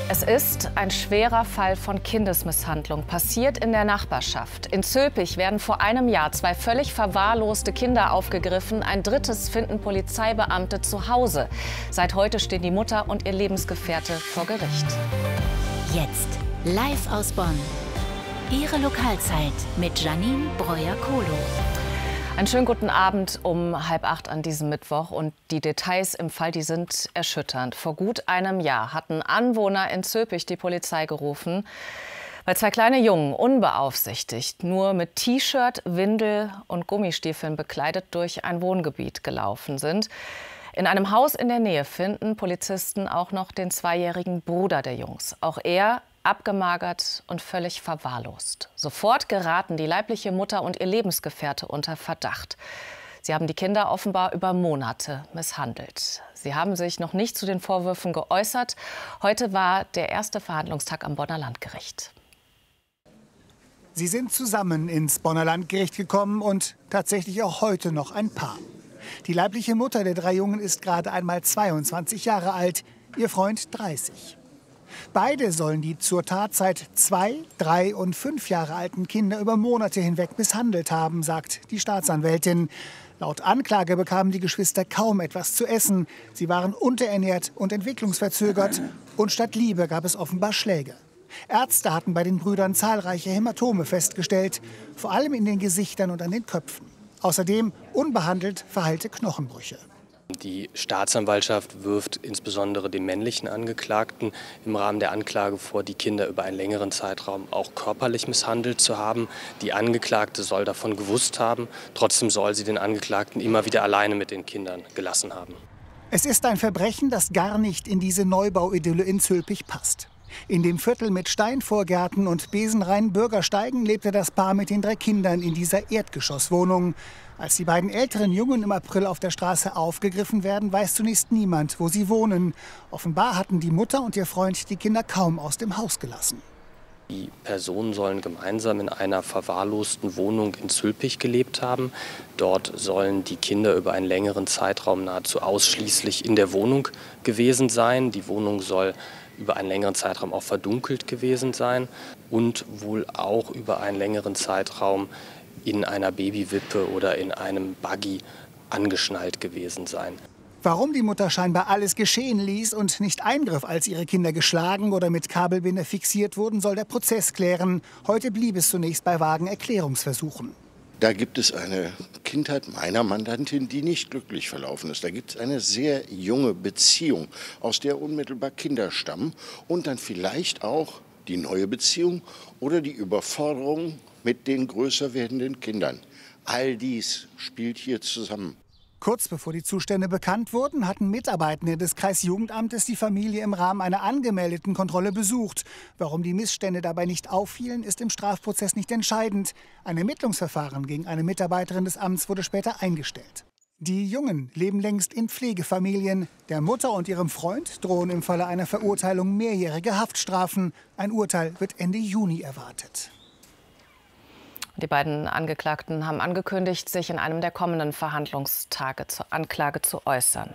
Es ist ein schwerer Fall von Kindesmisshandlung, passiert in der Nachbarschaft. In Zülpich werden vor einem Jahr 2 völlig verwahrloste Kinder aufgegriffen. Ein drittes finden Polizeibeamte zu Hause. Seit heute stehen die Mutter und ihr Lebensgefährte vor Gericht. Jetzt live aus Bonn. Ihre Lokalzeit mit Janine Breuer-Kohlo. Einen schönen guten Abend um 7:30 an diesem Mittwoch. Und die Details im Fall, die sind erschütternd. Vor gut einem Jahr hatten Anwohner in Zülpich die Polizei gerufen, weil 2 kleine Jungen unbeaufsichtigt nur mit T-Shirt, Windel und Gummistiefeln bekleidet durch ein Wohngebiet gelaufen sind. In einem Haus in der Nähe finden Polizisten auch noch den 2-jährigen Bruder der Jungs. Auch er abgemagert und völlig verwahrlost. Sofort geraten die leibliche Mutter und ihr Lebensgefährte unter Verdacht. Sie haben die Kinder offenbar über Monate misshandelt. Sie haben sich noch nicht zu den Vorwürfen geäußert. Heute war der erste Verhandlungstag am Bonner Landgericht. Sie sind zusammen ins Bonner Landgericht gekommen und tatsächlich auch heute noch ein Paar. Die leibliche Mutter der 3 Jungen ist gerade einmal 22 Jahre alt, ihr Freund 30. Beide sollen die zur Tatzeit 2, 3 und 5 Jahre alten Kinder über Monate hinweg misshandelt haben, sagt die Staatsanwältin. Laut Anklage bekamen die Geschwister kaum etwas zu essen. Sie waren unterernährt und entwicklungsverzögert. Und statt Liebe gab es offenbar Schläge. Ärzte hatten bei den Brüdern zahlreiche Hämatome festgestellt, vor allem in den Gesichtern und an den Köpfen. Außerdem unbehandelt verheilte Knochenbrüche. Die Staatsanwaltschaft wirft insbesondere dem männlichen Angeklagten im Rahmen der Anklage vor, die Kinder über einen längeren Zeitraum auch körperlich misshandelt zu haben. Die Angeklagte soll davon gewusst haben. Trotzdem soll sie den Angeklagten immer wieder alleine mit den Kindern gelassen haben. Es ist ein Verbrechen, das gar nicht in diese Neubauidylle in Zülpich passt. In dem Viertel mit Steinvorgärten und besenreinen Bürgersteigen lebte das Paar mit den 3 Kindern in dieser Erdgeschosswohnung. Als die beiden älteren Jungen im April auf der Straße aufgegriffen werden, weiß zunächst niemand, wo sie wohnen. Offenbar hatten die Mutter und ihr Freund die Kinder kaum aus dem Haus gelassen. Die Personen sollen gemeinsam in einer verwahrlosten Wohnung in Zülpich gelebt haben. Dort sollen die Kinder über einen längeren Zeitraum nahezu ausschließlich in der Wohnung gewesen sein. Die Wohnung soll über einen längeren Zeitraum auch verdunkelt gewesen sein und wohl auch über einen längeren Zeitraum in einer Babywippe oder in einem Buggy angeschnallt gewesen sein. Warum die Mutter scheinbar alles geschehen ließ und nicht eingriff, als ihre Kinder geschlagen oder mit Kabelbinder fixiert wurden, soll der Prozess klären. Heute blieb es zunächst bei vagen Erklärungsversuchen. Da gibt es eine Kindheit meiner Mandantin, die nicht glücklich verlaufen ist. Da gibt es eine sehr junge Beziehung, aus der unmittelbar Kinder stammen. Und dann vielleicht auch die neue Beziehung oder die Überforderung mit den größer werdenden Kindern. All dies spielt hier zusammen. Kurz bevor die Zustände bekannt wurden, hatten Mitarbeitende des Kreisjugendamtes die Familie im Rahmen einer angemeldeten Kontrolle besucht. Warum die Missstände dabei nicht auffielen, ist im Strafprozess nicht entscheidend. Ein Ermittlungsverfahren gegen eine Mitarbeiterin des Amts wurde später eingestellt. Die Jungen leben längst in Pflegefamilien. Der Mutter und ihrem Freund drohen im Falle einer Verurteilung mehrjährige Haftstrafen. Ein Urteil wird Ende Juni erwartet. Die beiden Angeklagten haben angekündigt, sich in einem der kommenden Verhandlungstage zur Anklage zu äußern.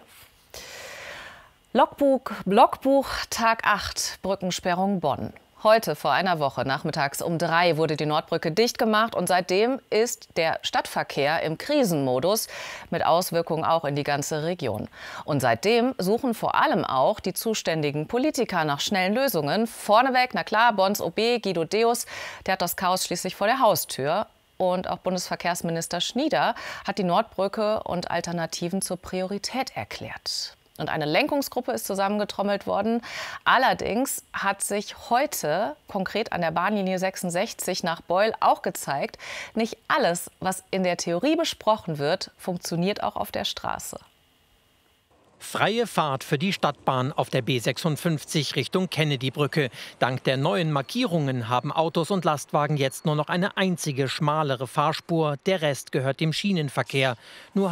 Logbuch Tag 8, Brückensperrung Bonn. Heute vor einer Woche nachmittags um 3 wurde die Nordbrücke dicht gemacht und seitdem ist der Stadtverkehr im Krisenmodus mit Auswirkungen auch in die ganze Region. Und seitdem suchen vor allem auch die zuständigen Politiker nach schnellen Lösungen. Vorneweg, na klar, Bonns OB Guido Deus, der hat das Chaos schließlich vor der Haustür. Und auch Bundesverkehrsminister Schnieder hat die Nordbrücke und Alternativen zur Priorität erklärt. Und eine Lenkungsgruppe ist zusammengetrommelt worden. Allerdings hat sich heute konkret an der Bahnlinie 66 nach Beul auch gezeigt, nicht alles, was in der Theorie besprochen wird, funktioniert auch auf der Straße. Freie Fahrt für die Stadtbahn auf der B56 Richtung Kennedybrücke. Dank der neuen Markierungen haben Autos und Lastwagen jetzt nur noch eine einzige schmalere Fahrspur. Der Rest gehört dem Schienenverkehr. Nur